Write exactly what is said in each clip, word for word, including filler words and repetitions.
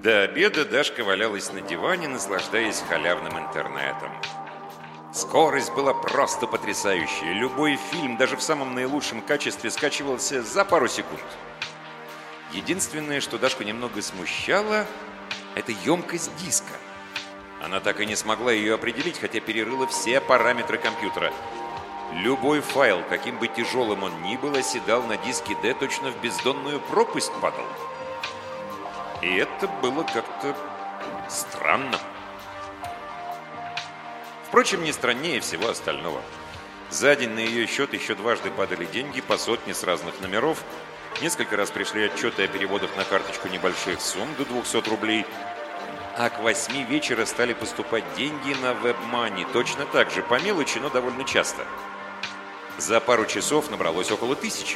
До обеда Дашка валялась на диване, наслаждаясь халявным интернетом. Скорость была просто потрясающая. Любой фильм, даже в самом наилучшем качестве, скачивался за пару секунд. Единственное, что Дашку немного смущало, это емкость диска. Она так и не смогла ее определить, хотя перерыла все параметры компьютера. Любой файл, каким бы тяжелым он ни был, оседал на диске D, точно в бездонную пропасть падал. И это было как-то странно. Впрочем, не страннее всего остального. За день на ее счет еще дважды падали деньги по сотне с разных номеров. Несколько раз пришли отчеты о переводах на карточку небольших сумм до двухсот рублей. А к восьми вечера стали поступать деньги на WebMoney. Точно так же, по мелочи, но довольно часто. За пару часов набралось около тысячи.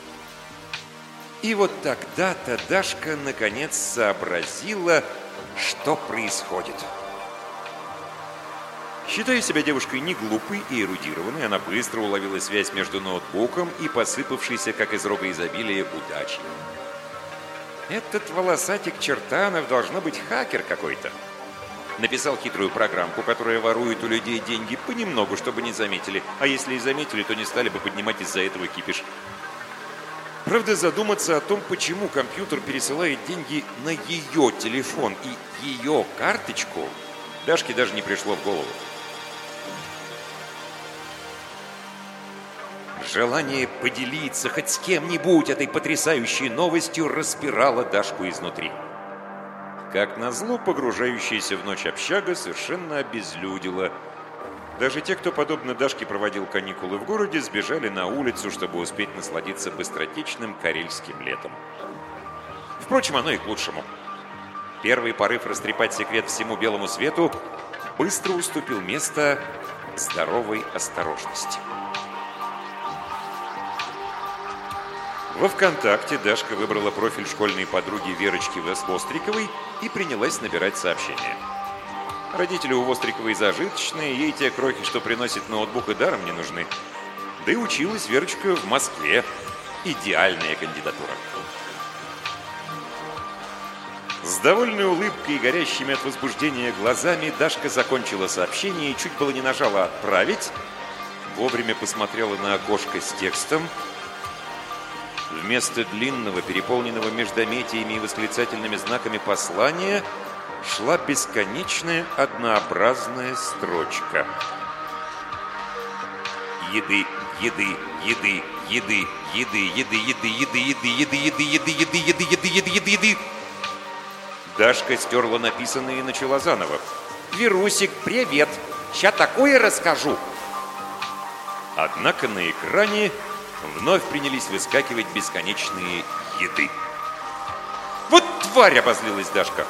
И вот тогда-то Дашка наконец сообразила, что происходит. Считая себя девушкой не глупой и эрудированной, она быстро уловила связь между ноутбуком и посыпавшейся, как из рога изобилия, удачей. Этот волосатик Чертанов должно быть хакер какой-то. Написал хитрую программку, которая ворует у людей деньги понемногу, чтобы не заметили. А если и заметили, то не стали бы поднимать из-за этого кипиш. Правда, задуматься о том, почему компьютер пересылает деньги на ее телефон и ее карточку, Дашке даже не пришло в голову. Желание поделиться хоть с кем-нибудь этой потрясающей новостью распирало Дашку изнутри. Как назло, погружающаяся в ночь общага совершенно обезлюдила. Даже те, кто, подобно Дашке, проводил каникулы в городе, сбежали на улицу, чтобы успеть насладиться быстротечным карельским летом. Впрочем, оно и к лучшему. Первый порыв растрепать секрет всему белому свету быстро уступил место здоровой осторожности. Во ВКонтакте Дашка выбрала профиль школьной подруги Верочки Востриковой и принялась набирать сообщения. Родители у Востриковой зажиточные, ей те крохи, что приносит ноутбук, и даром не нужны. Да и училась Верочка в Москве. Идеальная кандидатура. С довольной улыбкой и горящими от возбуждения глазами Дашка закончила сообщение и чуть было не нажала «Отправить». Вовремя посмотрела на окошко с текстом. Вместо длинного, переполненного междометиями и восклицательными знаками послания шла бесконечная однообразная строчка. Еды, еды, еды, еды, еды, еды, еды, еды, еды, еды, еды, еды, еды, еды, еды, еды, еды, еды. Дашка стерла написанное и начала заново. «Верусик, привет! Ща такое расскажу!» Однако на экране вновь принялись выскакивать бесконечные еды. «Вот тварь!» — обозлилась Дашка.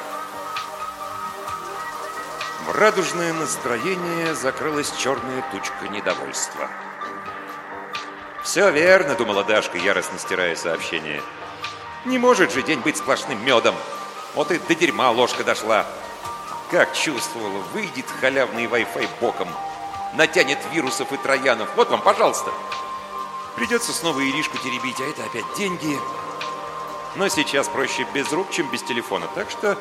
В радужное настроение закрылась черная тучка недовольства. «Все верно», — думала Дашка, яростно стирая сообщение. «Не может же день быть сплошным медом. Вот и до дерьма ложка дошла. Как чувствовала, выйдет халявный Wi-Fi боком, натянет вирусов и троянов. Вот вам, пожалуйста. Придется снова Иришку теребить, а это опять деньги. Но сейчас проще без рук, чем без телефона, так что...»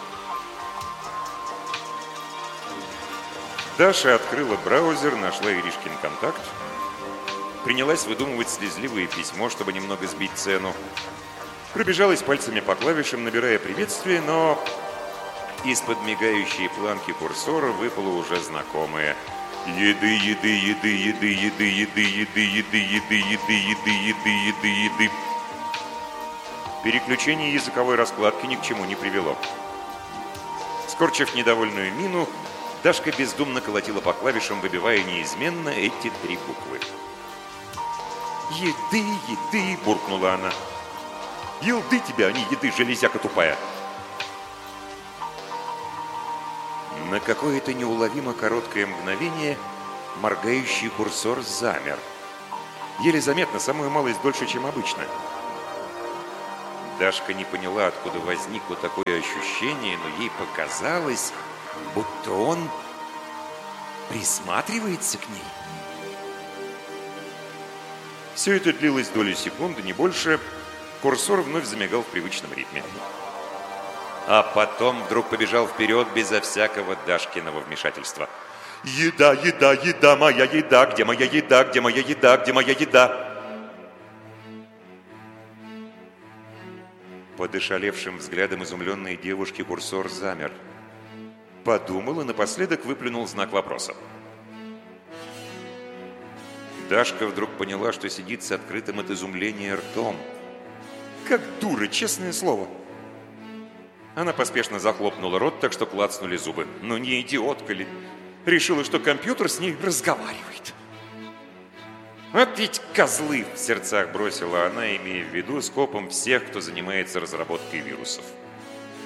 Даша открыла браузер, нашла Иришкин контакт, принялась выдумывать слезливое письмо, чтобы немного сбить цену. Пробежалась пальцами по клавишам, набирая приветствие, но из-под мигающей планки курсора выпало уже знакомое. Еды, еды, еды, еды, еды, еды, еды, еды, еды, еды, еды, еды, еды, еды. Переключение языковой раскладки ни к чему не привело. Скорчив недовольную мину, Дашка бездумно колотила по клавишам, выбивая неизменно эти три буквы. «Еды, еды!» – буркнула она. «Елды тебя, а не еды, железяка тупая!» На какое-то неуловимо короткое мгновение моргающий курсор замер. Еле заметно, самую малость дольше, чем обычно. Дашка не поняла, откуда возникло такое ощущение, но ей показалось, будто он присматривается к ней. Все это длилось доли секунды, не больше. Курсор вновь замигал в привычном ритме. А потом вдруг побежал вперед безо всякого Дашкиного вмешательства. «Еда, еда, еда, моя еда, где моя еда, где моя еда, где моя еда?» Под ошалевшим взглядом изумленной девушки курсор замер. Подумал и напоследок выплюнул знак вопроса. Дашка вдруг поняла, что сидит с открытым от изумления ртом. Как дура, честное слово. Она поспешно захлопнула рот, так что клацнули зубы. Ну не идиотка ли? Решила, что компьютер с ней разговаривает. Вот ведь козлы! В сердцах бросила она, имея в виду скопом всех, кто занимается разработкой вирусов.